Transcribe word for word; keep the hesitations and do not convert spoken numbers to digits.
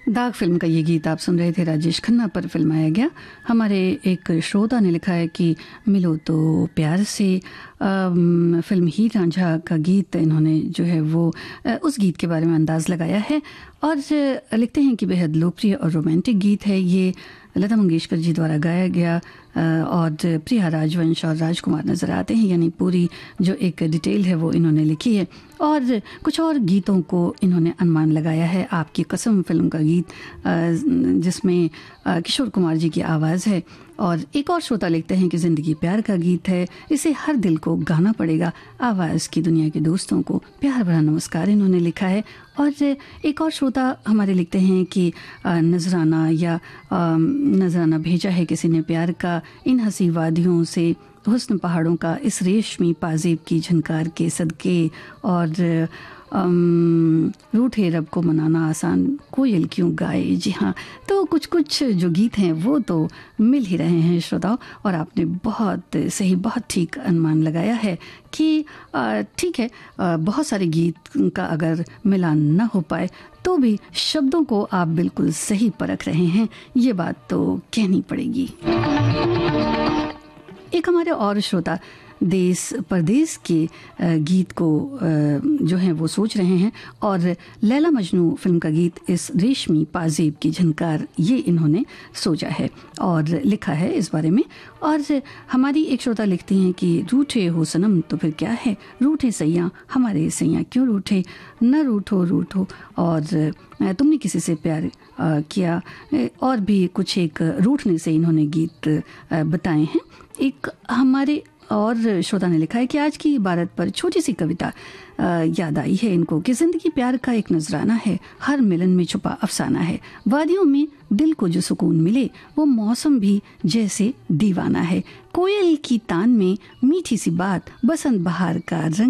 दाग फिल्म का ये गीत आप सुन रहे थे, राजेश खन्ना पर फिल्माया गया। हमारे एक श्रोता ने लिखा है कि मिलो तो प्यार से आम, फिल्म हीर रांझा का गीत इन्होंने जो है वो उस गीत के बारे में अंदाज़ लगाया है और लिखते हैं कि बेहद लोकप्रिय और रोमांटिक गीत है ये, लता मंगेशकर जी द्वारा गाया गया और प्रिया राजवंश और राजकुमार नज़र आते हैं, यानी पूरी जो एक डिटेल है वो इन्होंने लिखी है। और कुछ और गीतों को इन्होंने अनुमान लगाया है। आपकी कसम फिल्म का गीत जिसमें किशोर कुमार जी की आवाज़ है। और एक और श्रोता लिखते हैं कि ज़िंदगी प्यार का गीत है, इसे हर दिल को गाना पड़ेगा। आवाज़ की दुनिया के दोस्तों को प्यार भरा नमस्कार इन्होंने लिखा है। और एक और श्रोता हमारे लिखते हैं कि नजराना या नजराना भेजा है किसी ने प्यार का, इन हंसी वादियों से हुस्न पहाड़ों का, इस रेशमी पाजेब की झनकार के सदके, और रूठे रब को मनाना आसान कोयल क्यों गाए। जी हाँ, तो कुछ कुछ जो गीत हैं वो तो मिल ही रहे हैं श्रोताओं, और आपने बहुत सही, बहुत ठीक अनुमान लगाया है कि ठीक है, बहुत सारे गीत का अगर मिलान ना हो पाए तो भी शब्दों को आप बिल्कुल सही परख रहे हैं, ये बात तो कहनी पड़ेगी। एक हमारे और श्रोता देश परदेश के गीत को जो है वो सोच रहे हैं, और लैला मजनू फिल्म का गीत इस रेशमी पाजेब की झनकार, ये इन्होंने सोचा है और लिखा है इस बारे में। और हमारी एक श्रोता लिखती हैं कि रूठे हो सनम तो फिर क्या है, रूठे सैया हमारे सैया क्यों रूठे, न रूठो रूठो, और तुमने किसी से प्यार किया, और भी कुछ एक रूठने से इन्होंने गीत बताए हैं। एक हमारे और श्रोता ने लिखा है कि आज की इबारत पर छोटी सी कविता याद आई है इनको कि जिंदगी प्यार का एक नजराना है, हर मिलन में छुपा अफसाना है, वादियों में दिल को जो सुकून मिले वो मौसम भी जैसे दीवाना है, कोयल की तान में मीठी सी बात, बसंत बहार का रंग